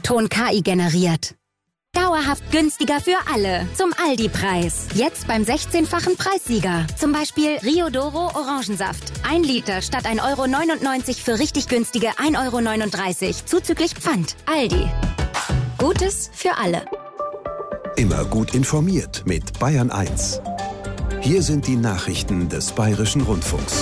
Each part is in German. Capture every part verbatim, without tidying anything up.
Ton K I generiert. Dauerhaft günstiger für alle. Zum Aldi-Preis. Jetzt beim sechzehnfachen Preissieger. Zum Beispiel Rio Doro Orangensaft. Ein Liter statt ein Euro neunundneunzig für richtig günstige ein Euro neununddreißig. Zuzüglich Pfand. Aldi. Gutes für alle. Immer gut informiert mit Bayern eins. Hier sind die Nachrichten des Bayerischen Rundfunks.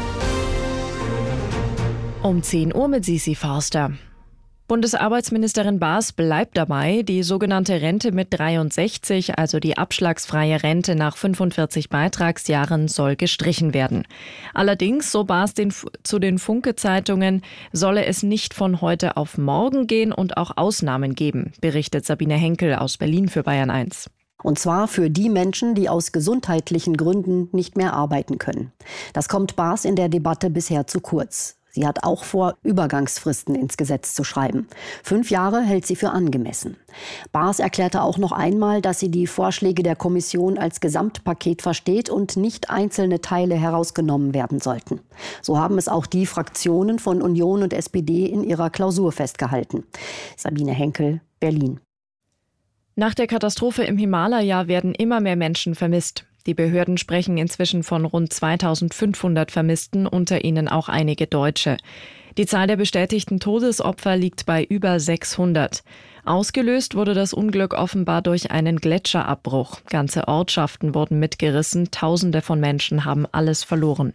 Um zehn Uhr mit Sisi Forster. Bundesarbeitsministerin Baas bleibt dabei, die sogenannte Rente mit dreiundsechzig, also die abschlagsfreie Rente nach fünfundvierzig Beitragsjahren, soll gestrichen werden. Allerdings, so Baas den, zu den Funke-Zeitungen, solle es nicht von heute auf morgen gehen und auch Ausnahmen geben, berichtet Sabine Henkel aus Berlin für Bayern eins. Und zwar für die Menschen, die aus gesundheitlichen Gründen nicht mehr arbeiten können. Das kommt Baas in der Debatte bisher zu kurz. Sie hat auch vor, Übergangsfristen ins Gesetz zu schreiben. Fünf Jahre hält sie für angemessen. Baas erklärte auch noch einmal, dass sie die Vorschläge der Kommission als Gesamtpaket versteht und nicht einzelne Teile herausgenommen werden sollten. So haben es auch die Fraktionen von Union und S P D in ihrer Klausur festgehalten. Sabine Henkel, Berlin. Nach der Katastrophe im Himalaya werden immer mehr Menschen vermisst. Die Behörden sprechen inzwischen von rund zweitausendfünfhundert Vermissten, unter ihnen auch einige Deutsche. Die Zahl der bestätigten Todesopfer liegt bei über sechshundert. Ausgelöst wurde das Unglück offenbar durch einen Gletscherabbruch. Ganze Ortschaften wurden mitgerissen, Tausende von Menschen haben alles verloren.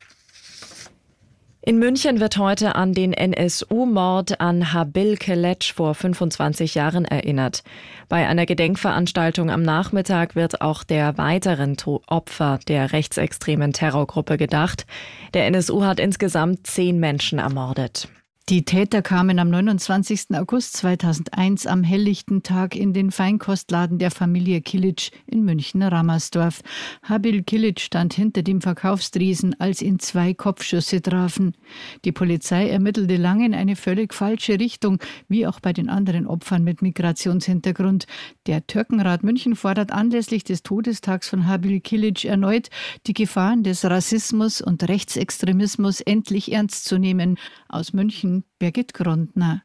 In München wird heute an den N S U-Mord an Habil Keleç vor fünfundzwanzig Jahren erinnert. Bei einer Gedenkveranstaltung am Nachmittag wird auch der weiteren Opfer der rechtsextremen Terrorgruppe gedacht. Der N S U hat insgesamt zehn Menschen ermordet. Die Täter kamen am neunundzwanzigsten August zweitausendeins am helllichten Tag in den Feinkostladen der Familie Kilic in München-Rammersdorf. Habil Kilic stand hinter dem Verkaufstriesen, als ihn zwei Kopfschüsse trafen. Die Polizei ermittelte lange in eine völlig falsche Richtung, wie auch bei den anderen Opfern mit Migrationshintergrund. Der Türkenrat München fordert anlässlich des Todestags von Habil Kilic erneut, die Gefahren des Rassismus und Rechtsextremismus endlich ernst zu nehmen. Aus München Birgit Grundner.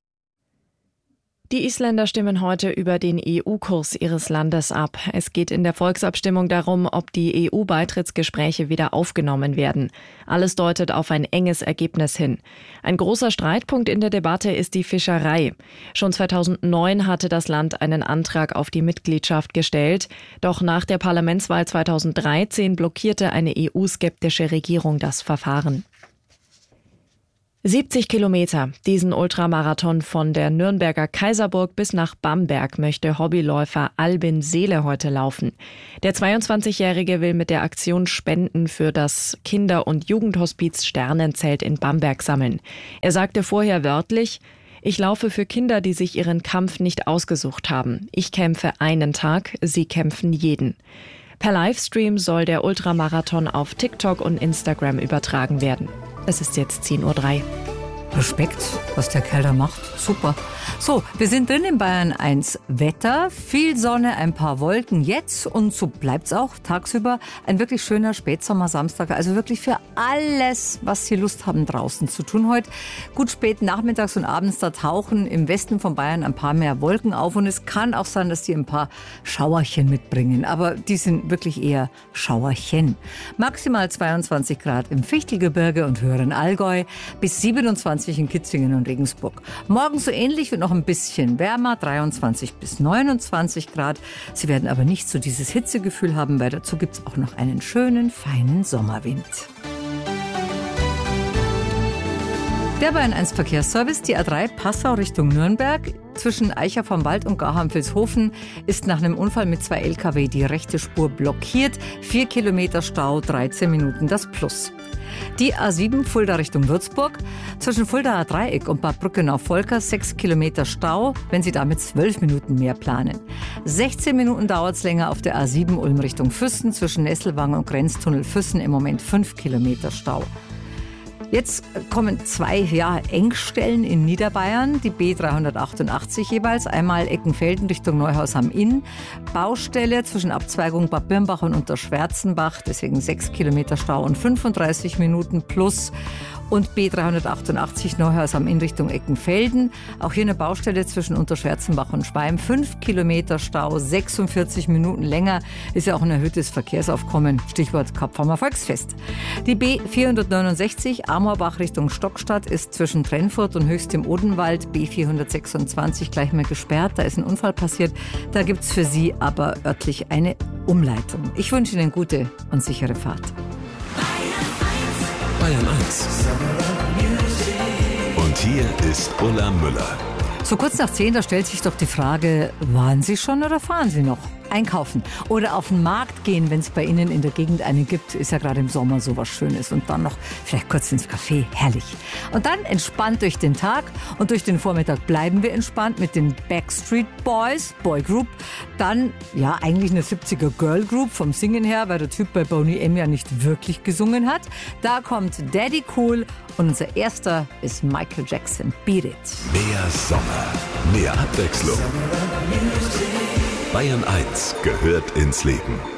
Die Isländer stimmen heute über den E U-Kurs ihres Landes ab. Es geht in der Volksabstimmung darum, ob die E U-Beitrittsgespräche wieder aufgenommen werden. Alles deutet auf ein enges Ergebnis hin. Ein großer Streitpunkt in der Debatte ist die Fischerei. Schon zweitausendneun hatte das Land einen Antrag auf die Mitgliedschaft gestellt. Doch nach der Parlamentswahl zweitausenddreizehn blockierte eine E U-skeptische Regierung das Verfahren. siebzig Kilometer. Diesen Ultramarathon von der Nürnberger Kaiserburg bis nach Bamberg möchte Hobbyläufer Albin Seele heute laufen. Der zweiundzwanzigjährige will mit der Aktion Spenden für das Kinder- und Jugendhospiz Sternenzelt in Bamberg sammeln. Er sagte vorher wörtlich: Ich laufe für Kinder, die sich ihren Kampf nicht ausgesucht haben. Ich kämpfe einen Tag, sie kämpfen jeden. Per Livestream soll der Ultramarathon auf TikTok und Instagram übertragen werden. Es ist jetzt zehn Uhr drei. Respekt, was der Kerl da macht. Super. So, wir sind drin in Bayern eins. Wetter, viel Sonne, ein paar Wolken jetzt und so bleibt's auch tagsüber. Ein wirklich schöner Spätsommer-Samstag. Also wirklich für alles, was Sie Lust haben draußen zu tun heute. Gut spät nachmittags und abends, da tauchen im Westen von Bayern ein paar mehr Wolken auf. Und es kann auch sein, dass die ein paar Schauerchen mitbringen. Aber die sind wirklich eher Schauerchen. Maximal zweiundzwanzig Grad im Fichtelgebirge und höheren Allgäu bis siebenundzwanzig in Kitzingen und Regensburg. Morgen so ähnlich und noch ein bisschen wärmer, dreiundzwanzig bis neunundzwanzig Grad. Sie werden aber nicht so dieses Hitzegefühl haben, weil dazu gibt es auch noch einen schönen, feinen Sommerwind. Der Bayern eins Verkehrsservice, die A drei Passau Richtung Nürnberg. Zwischen Eicher vom Wald und Garham-Vilshofen ist nach einem Unfall mit zwei L K W die rechte Spur blockiert. Vier Kilometer Stau, dreizehn Minuten das Plus. Die A sieben Fulda Richtung Würzburg. Zwischen Fuldaer Dreieck und Bad Brückenau-Volker sechs Kilometer Stau, wenn Sie damit zwölf Minuten mehr planen. sechzehn Minuten dauert es länger auf der A sieben Ulm Richtung Füssen. Zwischen Nesselwang und Grenztunnel Füssen im Moment fünf Kilometer Stau. Jetzt kommen zwei ja, Engstellen in Niederbayern, die B dreihundertachtundachtzig jeweils, einmal Eckenfelden Richtung Neuhaus am Inn, Baustelle zwischen Abzweigung Bad Birnbach und Unterschwärzenbach, deswegen sechs Kilometer Stau und fünfunddreißig Minuten plus. und B dreihundertachtundachtzig Neuhaus am Inn Richtung Eckenfelden. Auch hier eine Baustelle zwischen Unterschwerzenbach und Schweim. Fünf Kilometer Stau, sechsundvierzig Minuten länger. Ist ja auch ein erhöhtes Verkehrsaufkommen. Stichwort Kapfhammer Volksfest. Die B vierhundertneunundsechzig Amorbach Richtung Stockstadt ist zwischen Trennfurt und Höchst im Odenwald. B vierhundertsechsundzwanzig gleich mal gesperrt. Da ist ein Unfall passiert. Da gibt es für Sie aber örtlich eine Umleitung. Ich wünsche Ihnen gute und sichere Fahrt. Bayern eins. Und hier ist Ulla Müller. So kurz nach zehn, da stellt sich doch die Frage, waren Sie schon oder fahren Sie noch? Einkaufen oder auf den Markt gehen, wenn es bei Ihnen in der Gegend einen gibt, ist ja gerade im Sommer so was Schönes. Und dann noch vielleicht kurz ins Café, herrlich. Und dann entspannt durch den Tag und durch den Vormittag bleiben wir entspannt mit den Backstreet Boys, Boy Group. Dann, ja, eigentlich eine siebziger Girl Group vom Singen her, weil der Typ bei Boney M ja nicht wirklich gesungen hat. Da kommt Daddy Cool und unser erster ist Michael Jackson, Beat It. Mehr Sommer, mehr Abwechslung. Bayern eins gehört ins Leben.